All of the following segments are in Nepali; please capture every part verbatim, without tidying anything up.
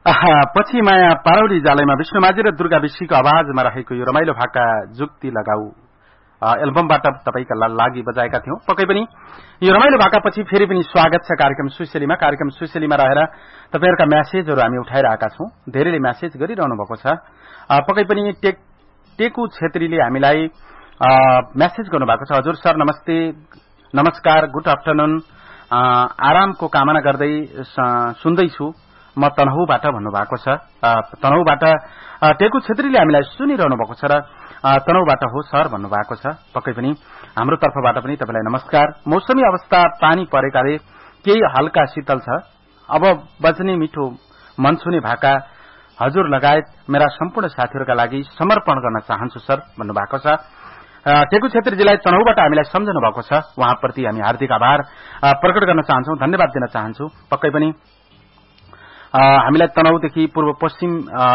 पछि माया पारौली जालैमा विष्णुमाझी र दुर्गा विष्कीको आवाजमा रहेको यो रमाइलो भाका जुक्ति लगाऊ एल्बमबाट तपाईका लागि बजाएका थियौं। पक्कै पनि यो रमाइलो भाका पछि फेरि पनि स्वागत छ कार्यक्रम सुशेलीमा। कार्यक्रम सुशेलीमा रहेर तपाईहरुका मेसेजहरु हामी उठाइरहेका छौं। धेरैले मेसेज गरिरहनु भएको छ। पक्कै पनि टेक टेकु छेत्रीले हामीलाई मेसेज गर्नु भएको छ। हजुर सर नमस्ते, नमस्कार, गुड आफ्टरनुन, आरामको कामना गर्दै सुन्दैछु म तनहुबाट भन्नुभएको छ। तनहुबाट टेकु छेत्रीले हामीलाई सुनिरहनु भएको छ र तनहुबाट हो सर भन्नुभएको छ। पक्कै पनि हाम्रो तर्फबाट पनि तपाईलाई नमस्कार। मौसमी अवस्था पानी परेकाले केही हल्का शीतल छ। अब बज्ने मिठो मन छुने भाका हजुर लगायत मेरा सम्पूर्ण साथीहरूका लागि समर्पण गर्न चाहन्छु सर भन्नुभएको छ। टेकु छेत्रीजीलाई तनहुबाट हामीलाई सम्झनु भएको छ। उहाँप्रति हामी हार्दिक आभार प्रकट गर्न चाहन्छौं, धन्यवाद दिन चाहन्छु। पक्कै पनि हामीलाई तनहुदेखि पूर्व पश्चिम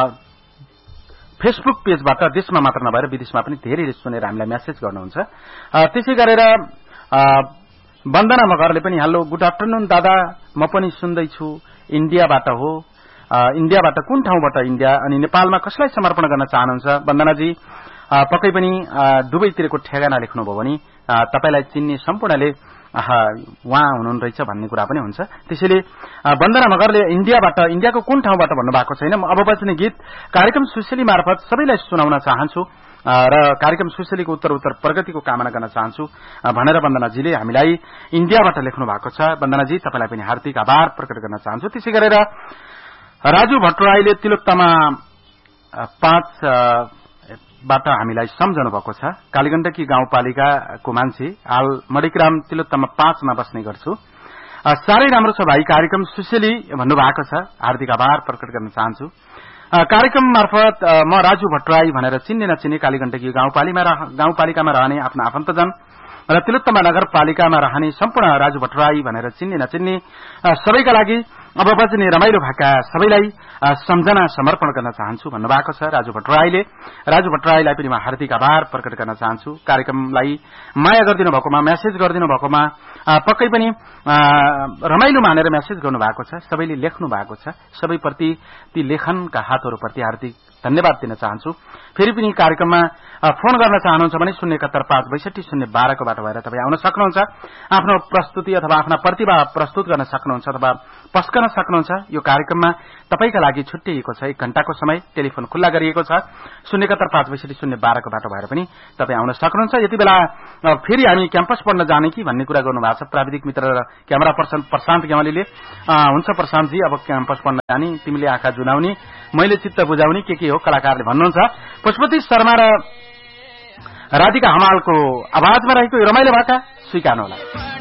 फेसबुक पेजबाट देशमा मात्र नभएर विदेशमा पनि धेरैले सुनेर हामीलाई मेसेज गर्नुहुन्छ। त्यसै गरेर वन्दना मगरले पनि हेलो गुड आफ्टरनुन दादा, म पनि सुन्दैछु, इन्डियाबाट हो। इन्डियाबाट कुन ठाउँबाट इन्डिया अनि नेपालमा कसलाई समर्पण गर्न चाहनुहुन्छ वन्दनाजी? पक्कै पनि दुवैतिरको ठेगाना लेख्नुभयो भने तपाईलाई चिन्ने सम्पूर्णले उहाँ हुनुहुन्छ रहेछ भन्ने कुरा पनि हुन्छ। त्यसैले वन्दना मगरले इन्डियाबाट, इन्डियाको कुन ठाउँबाट भन्नुभएको छैन। अब बज्ने गीत कार्यक्रम सुशेली मार्फत सबैलाई सुनाउन चाहन्छु र कार्यक्रम सुशेलीको उत्तर उत्तर प्रगतिको कामना गर्न चाहन्छु भनेर वन्दनाजीले हामीलाई इन्डियाबाट लेख्नु भएको छ। वन्दनाजी तपाईलाई पनि हार्दिक आभार प्रकट गर्न चाहन्छु। त्यसै गरेर राजु भट्टराईले तिलोत्तमा पाँच बाट हामीलाई सम्झनु भएको छ। कालीगण्डकी गाउँपालिकाको मान्छे, हाल मणिग्राम तिलोत्तमा पाँचमा बस्ने गर्छु। साह्रै राम्रो छ भाइ कार्यक्रम सुशेली भन्नुभएको छ। हार्दिक आभार प्रकट गर्न चाहन्छु। कार्यक्रम मार्फत म राजु भट्टराई भनेर चिन्ने नचिन्ने कालीगण्डकी गाउँपालिकामा गाउँपालिकामा रहने आफ्ना आफन्तजन र तिलोत्तमा नगरपालिकामा रहने सम्पूर्ण राजु भट्टराई भनेर चिन्ने नचिन्ने सबैका लागि अब बज्ने रमाइलो भाका सबैलाई सम्झना समर्पण गर्न चाहन्छु भन्नुभएको छ राजु भट्टराईले। राजु भट्टराईलाई पनि म हार्दिक आभार प्रकट गर्न चाहन्छु। कार्यक्रमलाई माया गरिदिनु भएकोमा, मेसेज गरिदिनु भएकोमा, पक्कै पनि रमाइलो मानेर मेसेज गर्नु भएको छ, सबैले लेख्नु भएको छ। सबैप्रति ती लेखनका हातहरूप्रति हार्दिक धन्यवाद दिन चाहन्छु। फेरि पनि कार्यक्रममा फोन गर्न चाहनुहुन्छ भने शून्य एकहत्तर पाँच बैसठी शून्य बाह्रको बाटो भएर तपाईँ आउन सक्नुहुन्छ। आफ्नो प्रस्तुति अथवा आफ्ना प्रतिभा प्रस्तुत गर्न सक्नुहुन्छ अथवा पस्कन सक्नुहुन्छ। यो कार्यक्रममा तपाईका लागि छुट्टिएको छ एक घण्टाको समय, टेलिफोन खुल्ला गरिएको छ। शून्य एकहत्तर पाँच बैसठी शून्य बाह्रको बाटो भएर पनि तपाईँ आउन सक्नुहुन्छ। यति बेला फेरि हामी क्याम्पस पढ्न जाने कि भन्ने कुरा गर्नु भएको छ प्राविधिक मित्र र क्यामेरा पर्सन प्रशान्त गेवालीले। हुन्छ प्रशान्तजी, अब क्याम्पस पढ्न जाने, तिमीले आँखा जुनाउने, मैले चित्त बुझाउने, के के हो कलाकारले भन्नुहुन्छ। पशुपति शर्मा र राधिका हमालको आवाजमा रहेको रमाइलो भाका स्वीकार्नु होला।